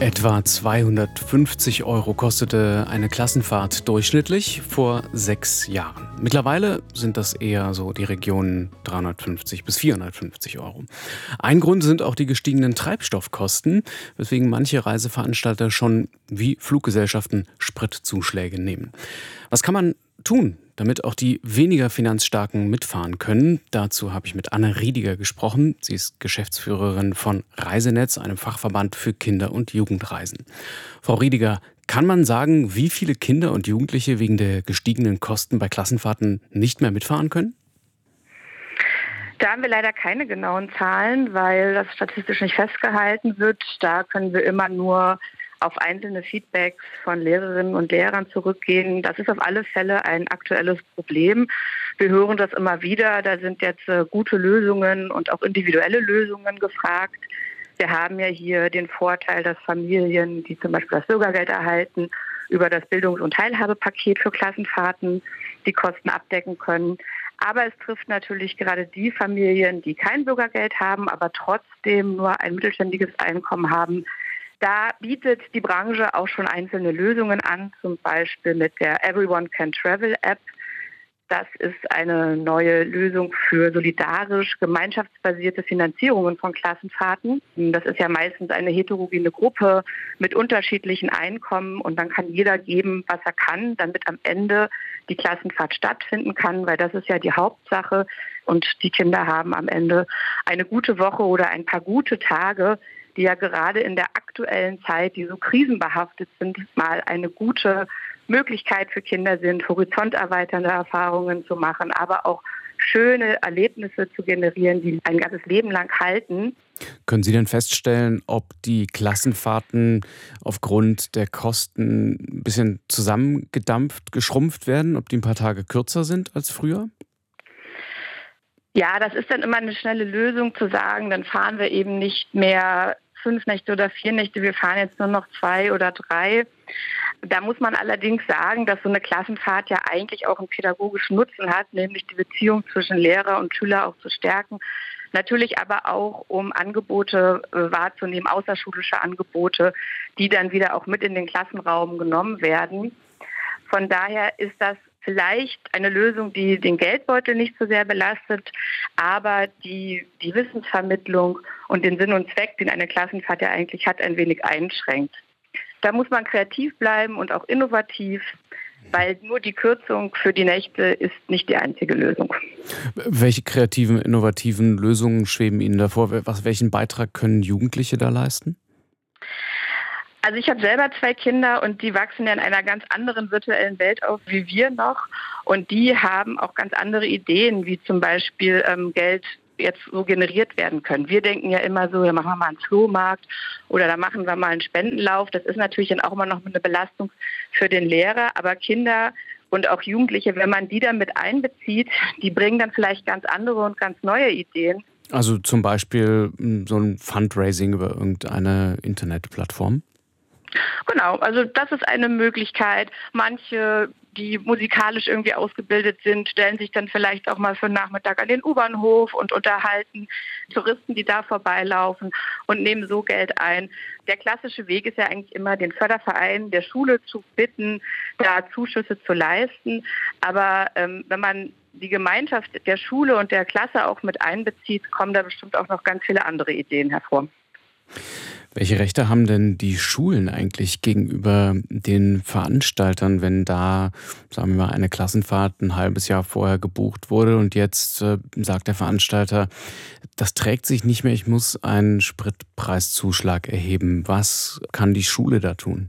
Etwa 250 € kostete eine Klassenfahrt durchschnittlich vor 6 Jahren. Mittlerweile sind das eher so die Regionen 350 bis 450 €. Ein Grund sind auch die gestiegenen Treibstoffkosten, weswegen manche Reiseveranstalter schon wie Fluggesellschaften Spritzuschläge nehmen. Was kann man tun, damit auch die weniger finanzstarken mitfahren können? Dazu habe ich mit Anne Riediger gesprochen. Sie ist Geschäftsführerin von Reisenetz, einem Fachverband für Kinder- und Jugendreisen. Frau Riediger, kann man sagen, wie viele Kinder und Jugendliche wegen der gestiegenen Kosten bei Klassenfahrten nicht mehr mitfahren können? Da haben wir leider keine genauen Zahlen, weil das statistisch nicht festgehalten wird. Da können wir immer nur auf einzelne Feedbacks von Lehrerinnen und Lehrern zurückgehen. Das ist auf alle Fälle ein aktuelles Problem. Wir hören das immer wieder. Da sind jetzt gute Lösungen und auch individuelle Lösungen gefragt. Wir haben ja hier den Vorteil, dass Familien, die zum Beispiel das Bürgergeld erhalten, über das Bildungs- und Teilhabepaket für Klassenfahrten die Kosten abdecken können. Aber es trifft natürlich gerade die Familien, die kein Bürgergeld haben, aber trotzdem nur ein mittelständiges Einkommen haben. Da bietet die Branche auch schon einzelne Lösungen an, zum Beispiel mit der Everyone Can Travel App. Das ist eine neue Lösung für solidarisch gemeinschaftsbasierte Finanzierungen von Klassenfahrten. Das ist ja meistens eine heterogene Gruppe mit unterschiedlichen Einkommen und dann kann jeder geben, was er kann, damit am Ende die Klassenfahrt stattfinden kann, weil das ist ja die Hauptsache und die Kinder haben am Ende eine gute Woche oder ein paar gute Tage, die ja gerade in der aktuellen Zeit, die so krisenbehaftet sind, mal eine gute Möglichkeit für Kinder sind, horizonterweiternde Erfahrungen zu machen, aber auch schöne Erlebnisse zu generieren, die ein ganzes Leben lang halten. Können Sie denn feststellen, ob die Klassenfahrten aufgrund der Kosten ein bisschen zusammengedampft, geschrumpft werden, ob die ein paar Tage kürzer sind als früher? Ja, das ist dann immer eine schnelle Lösung zu sagen, dann fahren wir eben nicht mehr 5 Nächte oder 4 Nächte, wir fahren jetzt nur noch 2 oder 3. Da muss man allerdings sagen, dass so eine Klassenfahrt ja eigentlich auch einen pädagogischen Nutzen hat, nämlich die Beziehung zwischen Lehrer und Schüler auch zu stärken. Natürlich aber auch, um Angebote wahrzunehmen, außerschulische Angebote, die dann wieder auch mit in den Klassenraum genommen werden. Von daher ist das vielleicht eine Lösung, die den Geldbeutel nicht so sehr belastet, aber die Wissensvermittlung und den Sinn und Zweck, den eine Klassenfahrt ja eigentlich hat, ein wenig einschränkt. Da muss man kreativ bleiben und auch innovativ, weil nur die Kürzung für die Nächte ist nicht die einzige Lösung. Welche kreativen, innovativen Lösungen schweben Ihnen davor? Welchen Beitrag können Jugendliche da leisten? Also ich habe selber 2 Kinder und die wachsen ja in einer ganz anderen virtuellen Welt auf wie wir noch. Und die haben auch ganz andere Ideen, wie zum Beispiel Geld jetzt so generiert werden können. Wir denken ja immer so, da machen wir mal einen Flohmarkt oder da machen wir mal einen Spendenlauf. Das ist natürlich dann auch immer noch eine Belastung für den Lehrer. Aber Kinder und auch Jugendliche, wenn man die dann mit einbezieht, die bringen dann vielleicht ganz andere und ganz neue Ideen. Also zum Beispiel so ein Fundraising über irgendeine Internetplattform? Genau, also das ist eine Möglichkeit. Manche, die musikalisch irgendwie ausgebildet sind, stellen sich dann vielleicht auch mal für den Nachmittag an den U-Bahnhof und unterhalten Touristen, die da vorbeilaufen und nehmen so Geld ein. Der klassische Weg ist ja eigentlich immer, den Förderverein der Schule zu bitten, da Zuschüsse zu leisten. Aber wenn man die Gemeinschaft der Schule und der Klasse auch mit einbezieht, kommen da bestimmt auch noch ganz viele andere Ideen hervor. Welche Rechte haben denn die Schulen eigentlich gegenüber den Veranstaltern, wenn da, sagen wir mal, eine Klassenfahrt ein halbes Jahr vorher gebucht wurde und jetzt sagt der Veranstalter, das trägt sich nicht mehr, ich muss einen Spritpreiszuschlag erheben. Was kann die Schule da tun?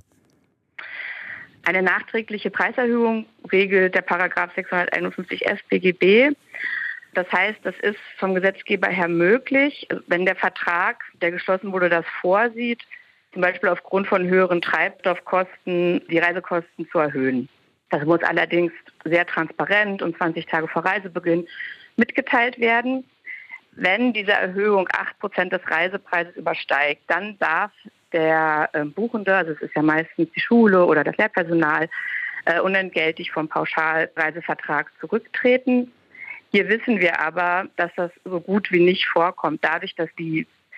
Eine nachträgliche Preiserhöhung regelt der Paragraph 651 StGB. Das heißt, das ist vom Gesetzgeber her möglich, wenn der Vertrag, der geschlossen wurde, das vorsieht, zum Beispiel aufgrund von höheren Treibstoffkosten die Reisekosten zu erhöhen. Das muss allerdings sehr transparent und 20 Tage vor Reisebeginn mitgeteilt werden. Wenn diese Erhöhung 8% des Reisepreises übersteigt, dann darf der Buchende, also es ist ja meistens die Schule oder das Lehrpersonal, unentgeltlich vom Pauschalreisevertrag zurücktreten. Hier wissen wir aber, dass das so gut wie nicht vorkommt, dadurch, dass die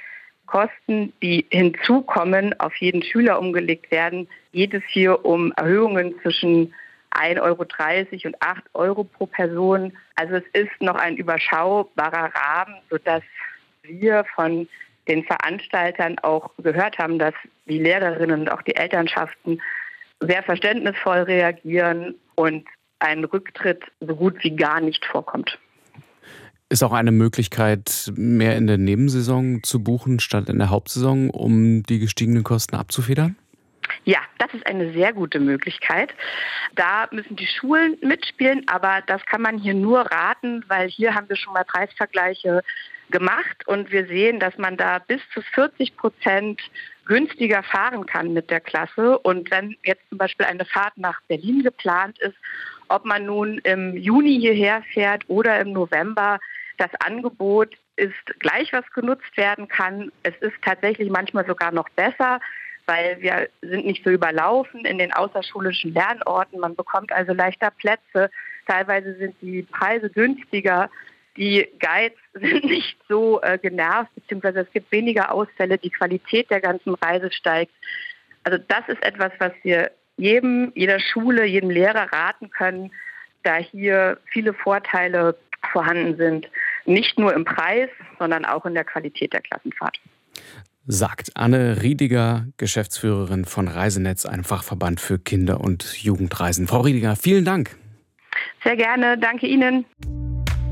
Kosten, die hinzukommen, auf jeden Schüler umgelegt werden, geht es hier um Erhöhungen zwischen 1,30 € und 8 € pro Person. Also es ist noch ein überschaubarer Rahmen, sodass wir von den Veranstaltern auch gehört haben, dass die Lehrerinnen und auch die Elternschaften sehr verständnisvoll reagieren und ein Rücktritt so gut wie gar nicht vorkommt. Ist auch eine Möglichkeit, mehr in der Nebensaison zu buchen statt in der Hauptsaison, um die gestiegenen Kosten abzufedern? Ja, das ist eine sehr gute Möglichkeit. Da müssen die Schulen mitspielen, aber das kann man hier nur raten, weil hier haben wir schon mal Preisvergleiche gemacht und wir sehen, dass man da bis zu 40% günstiger fahren kann mit der Klasse. Und wenn jetzt zum Beispiel eine Fahrt nach Berlin geplant ist, ob man nun im Juni hierher fährt oder im November, das Angebot ist gleich, was genutzt werden kann. Es ist tatsächlich manchmal sogar noch besser, weil wir sind nicht so überlaufen in den außerschulischen Lernorten. Man bekommt also leichter Plätze. Teilweise sind die Preise günstiger. Die Guides sind nicht so genervt, beziehungsweise es gibt weniger Ausfälle. Die Qualität der ganzen Reise steigt. Also das ist etwas, was wir jeder Schule, jedem Lehrer raten können, da hier viele Vorteile vorhanden sind. Nicht nur im Preis, sondern auch in der Qualität der Klassenfahrt. Sagt Anne Riediger, Geschäftsführerin von Reisenetz, einem Fachverband für Kinder- und Jugendreisen. Frau Riediger, vielen Dank. Sehr gerne, danke Ihnen.